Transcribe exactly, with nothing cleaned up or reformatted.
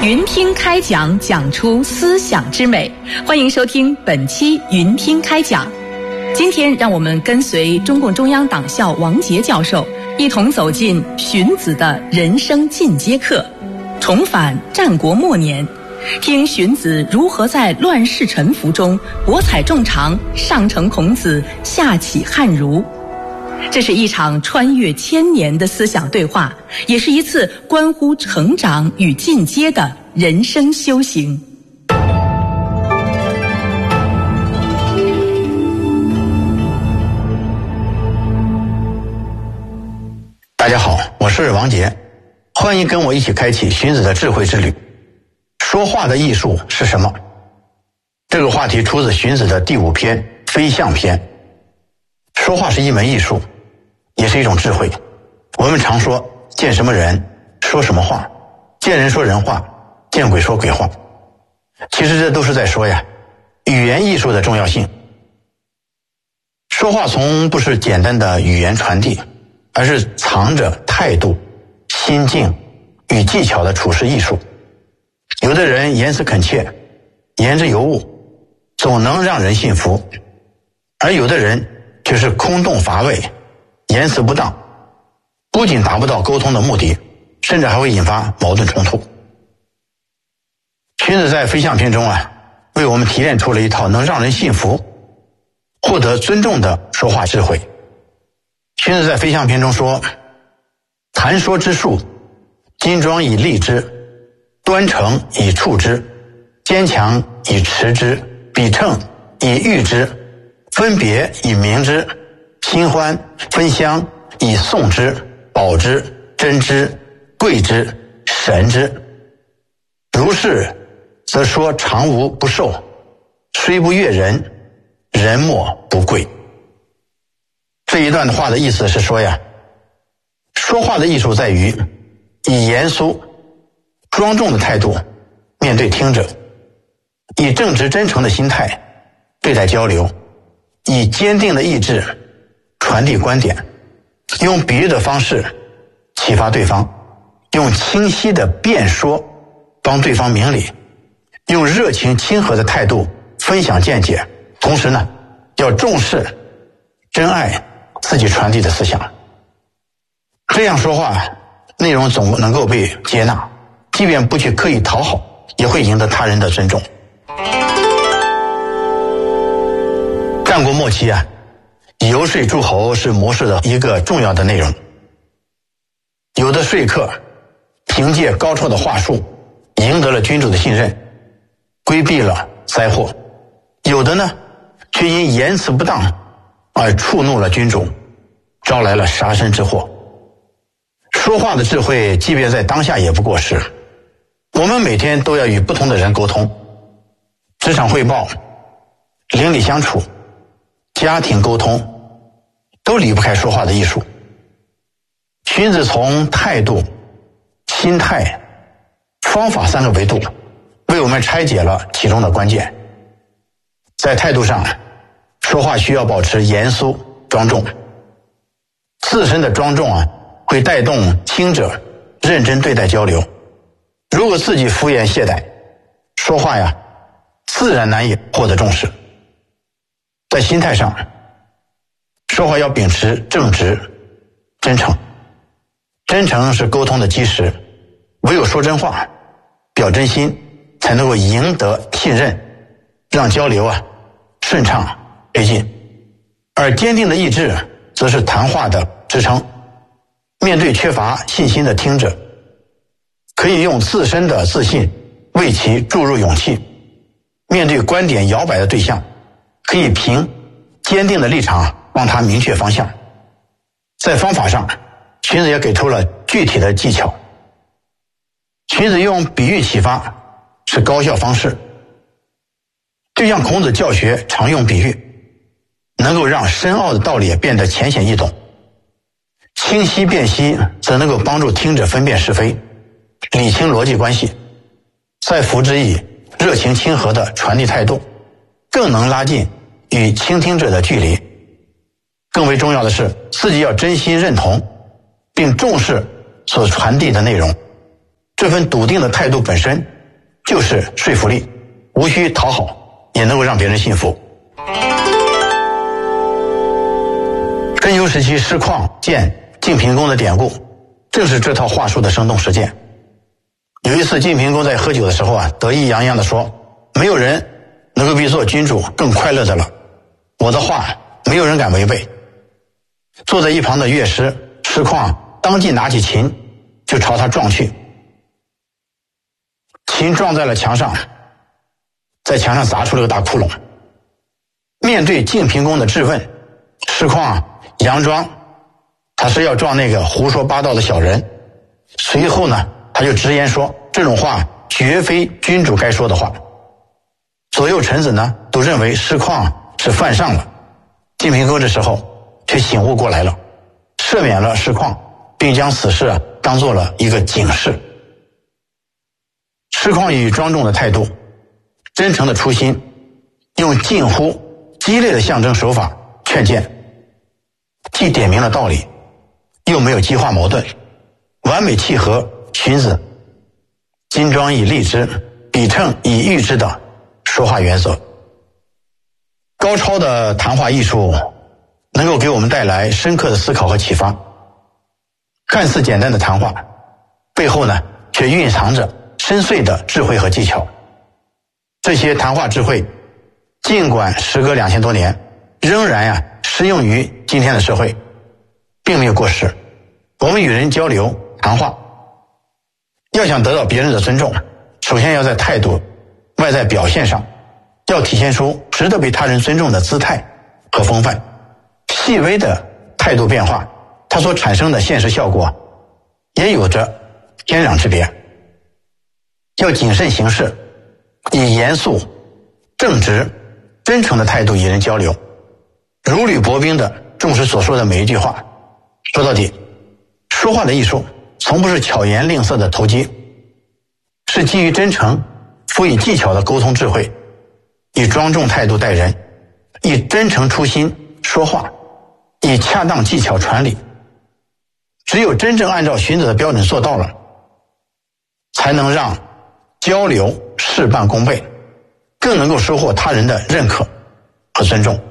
云听开讲，讲出思想之美。欢迎收听本期云听开讲。今天让我们跟随中共中央党校王杰教授，一同走进荀子的人生进阶课，重返战国末年，听荀子如何在乱世沉浮中博采众长，上承孔子，下启汉儒。这是一场穿越千年的思想对话，也是一次关乎成长与进阶的人生修行。 大家好，我是王杰，欢迎跟我一起开启荀子的智慧之旅。说话的艺术是什么？这个话题出自荀子的第五篇《非象篇》。说话是一门艺术，也是一种智慧。我们常说见什么人说什么话，见人说人话，见鬼说鬼话。其实这都是在说呀，语言艺术的重要性。说话从不是简单的语言传递，而是藏着态度、心境与技巧的处事艺术。有的人言辞恳切，言之有物，总能让人信服；而有的人却是空洞乏味，言辞不当，不仅达不到沟通的目的，甚至还会引发矛盾冲突。荀子在《非象篇》中啊，为我们提炼出了一套能让人信服、获得尊重的说话智慧。荀子在《非象篇》中说：“谈说之术，金庄以立之，端诚以处之，坚强以持之，比称以喻之，分别以明之，新欢分香以颂之，保之，珍之，贵之，神之。如是，则说常无不受，虽不悦人，人莫不贵。”这一段的话的意思是说呀，说话的艺术在于以严肃、庄重的态度面对听者，以正直真诚的心态对待交流，以坚定的意志传递观点，用比喻的方式启发对方，用清晰的辩说帮对方明理，用热情亲和的态度分享见解，同时呢，要重视珍爱自己传递的思想。这样说话，内容总能够被接纳，即便不去刻意讨好，也会赢得他人的尊重。战国末期啊，游说诸侯是谋士的一个重要的内容。有的说客凭借高超的话术赢得了君主的信任，规避了灾祸；有的呢，却因言辞不当而触怒了君主，招来了杀身之祸。说话的智慧，即便在当下也不过时。我们每天都要与不同的人沟通，职场汇报、邻里相处、家庭沟通，都离不开说话的艺术。荀子从态度、心态、方法三个维度，为我们拆解了其中的关键。在态度上，说话需要保持严肃庄重，自身的庄重啊，会带动听者认真对待交流。如果自己敷衍懈怠，说话呀，自然难以获得重视。在心态上，说话要秉持正直、真诚。真诚是沟通的基石，唯有说真话、表真心，才能够赢得信任，让交流啊顺畅推进。而坚定的意志，则是谈话的支撑。面对缺乏信心的听者，可以用自身的自信为其注入勇气；面对观点摇摆的对象，可以凭坚定的立场帮他明确方向。在方法上，荀子也给出了具体的技巧。荀子用比喻启发是高效方式，就像孔子教学常用比喻，能够让深奥的道理变得浅显易懂。清晰辨析则能够帮助听者分辨是非，理清逻辑关系，再辅之以热情亲和的传递态度，更能拉近与倾听者的距离。更为重要的是，自己要真心认同并重视所传递的内容，这份笃定的态度本身就是说服力，无需讨好也能够让别人信服。春秋时期师旷见晋平公的典故，正是这套话术的生动实践。有一次晋平公在喝酒的时候啊，得意洋洋地说，没有人能够比做君主更快乐的了，我的话没有人敢违背。坐在一旁的乐师师旷当即拿起琴就朝他撞去，琴撞在了墙上，在墙上砸出了个大窟窿。面对晋平公的质问，师旷佯装他是要撞那个胡说八道的小人，随后呢他就直言说，这种话绝非君主该说的话。左右臣子呢都认为师旷是犯上了，晋平公这时候却醒悟过来了，赦免了师旷，并将此事啊当做了一个警示。师旷以庄重的态度、真诚的初心，用近乎激烈的象征手法劝谏，既点明了道理，又没有激化矛盾，完美契合荀子金庄以立之，比称以喻之的说话原则。高超的谈话艺术能够给我们带来深刻的思考和启发。看似简单的谈话，背后呢却蕴藏着深邃的智慧和技巧。这些谈话智慧尽管时隔两千多年，仍然呀、啊、适用于今天的社会，并没有过时。我们与人交流谈话，要想得到别人的尊重，首先要在态度、外在表现上要体现出值得被他人尊重的姿态和风范。细微的态度变化，它所产生的现实效果也有着天壤之别。要谨慎行事，以严肃、正直、真诚的态度与人交流，如履薄冰的重视所说的每一句话。说到底，说话的艺术从不是巧言令色的投机，是基于真诚、赋予技巧的沟通智慧，以庄重态度待人，以真诚初心说话，以恰当技巧传理。只有真正按照荀子的标准做到了，才能让交流事半功倍，更能够收获他人的认可和尊重。